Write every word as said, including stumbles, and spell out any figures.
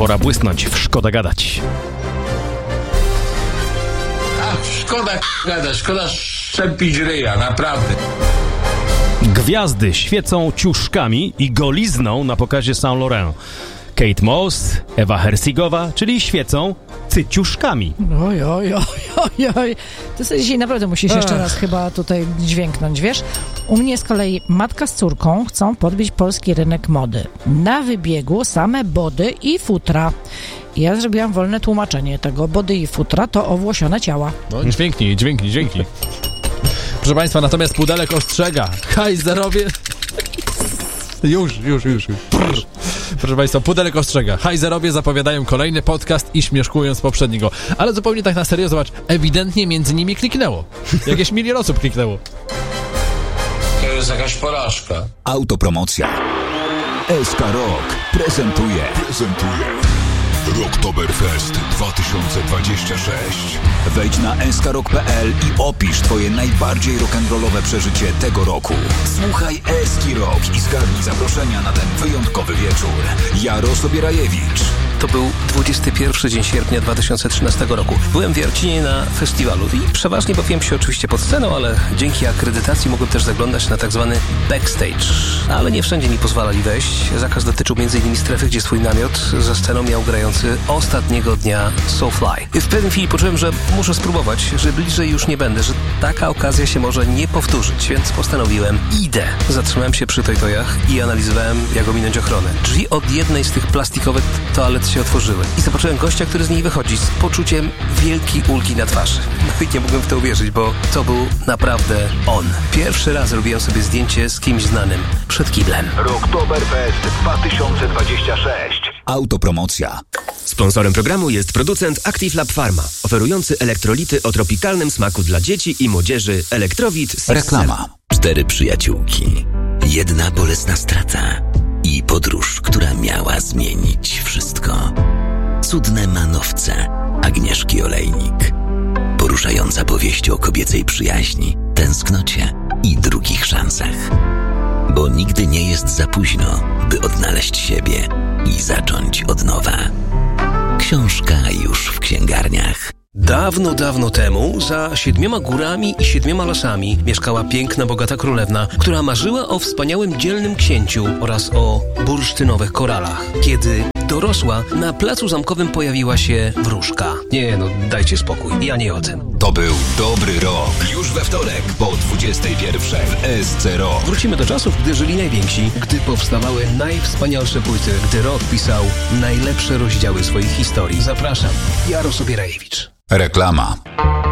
pora błysnąć, w szkoda gadać. Ach, szkoda gadać, szkoda szczepić ryja, naprawdę. Gwiazdy świecą ciuszkami i golizną na pokazie Saint Laurent. Kate Moss, Ewa Herzigowa, czyli świecą cyciuszkami. Oj, oj, oj, oj, oj. To sobie dzisiaj naprawdę musisz jeszcze raz chyba tutaj dźwięknąć, wiesz? U mnie z kolei matka z córką chcą podbić polski rynek mody. Na wybiegu same body i futra. Ja zrobiłam wolne tłumaczenie tego. Body i futra to owłosione ciała. No, dźwięknij, dźwięknij, dźwięknij. Proszę Państwa, natomiast pudelek ostrzega. Hajzerowie... Już, już, już, już. Proszę Państwa, pudelek ostrzega. Hajzerowie zapowiadają kolejny podcast i śmieszkują z poprzedniego. Ale zupełnie tak na serio, zobacz, ewidentnie między nimi kliknęło. Jakieś milion osób kliknęło. To jest jakaś porażka. Autopromocja. S K Rock prezentuje. Prezentuje. Rocktoberfest dwa tysiące dwadzieścia sześć. Wejdź na s k rock kropka p l i opisz twoje najbardziej rock'n'rollowe przeżycie tego roku. Słuchaj Eski Rock i zgarnij zaproszenia na ten wyjątkowy wieczór. Jaro Sobierajewicz. To był dwudziesty pierwszy dzień sierpnia dwa tysiące trzynastego roku. Byłem w Jarocinie na festiwalu i przeważnie bawiłem się oczywiście pod sceną, ale dzięki akredytacji mogłem też zaglądać na tak zwany backstage. Ale nie wszędzie mi pozwalali wejść. Zakaz dotyczył między innymi strefy, gdzie swój namiot za sceną miał grający ostatniego dnia Soulfly. W pewnej chwili poczułem, że muszę spróbować, że bliżej już nie będę, że taka okazja się może nie powtórzyć, więc postanowiłem, idę. Zatrzymałem się przy tojtojach i analizowałem, jak ominąć ochronę. Drzwi od jednej z tych plastikowych toalet się otworzyły i zobaczyłem gościa, który z niej wychodzi z poczuciem wielkiej ulgi na twarzy. No i nie mogłem w to uwierzyć, bo to był naprawdę on. Pierwszy raz robiłem sobie zdjęcie z kimś znanym przed kiblem. Rocktoberfest dwa tysiące dwadzieścia sześć. Autopromocja. Sponsorem programu jest producent Active Lab Pharma, oferujący elektrolity o tropikalnym smaku dla dzieci i młodzieży Elektrowit Six. Reklama. Cztery przyjaciółki, jedna bolesna strata i podróż, która miała zmienić wszystko. Cudne manowce Agnieszki Olejnik. Poruszająca powieść o kobiecej przyjaźni, tęsknocie i drugich szansach. Bo nigdy nie jest za późno, by odnaleźć siebie i zacząć od nowa. Książka już w księgarniach. Dawno, dawno temu, za siedmioma górami i siedmioma lasami mieszkała piękna, bogata królewna, która marzyła o wspaniałym, dzielnym księciu oraz o bursztynowych koralach. Kiedy dorosła, na placu zamkowym pojawiła się wróżka. Nie, no dajcie spokój, ja nie o tym. To był dobry rok. Już we wtorek po dwudziestej pierwszej w S C Rock. Wrócimy do czasów, gdy żyli najwięksi, gdy powstawały najwspanialsze płyty, gdy rock pisał najlepsze rozdziały swoich historii. Zapraszam, Jaro Sobierajewicz. Reklama.